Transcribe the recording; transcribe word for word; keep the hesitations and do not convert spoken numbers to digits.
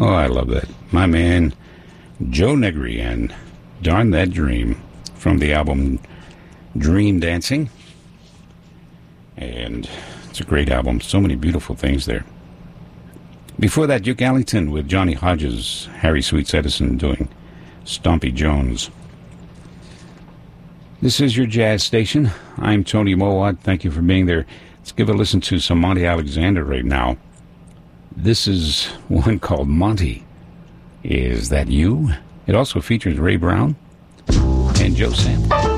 Oh, I love that. My man, Joe Negri, and Darn That Dream from the album Dream Dancing. And it's a great album. So many beautiful things there. Before that, Duke Ellington with Johnny Hodges, Harry Sweets Edison doing Stompy Jones. This is your jazz station. I'm Tony Mowat. Thank you for being there. Let's give a listen to some Monty Alexander right now. This is one called Monty. Is That You? It also features Ray Brown and Joe Sample.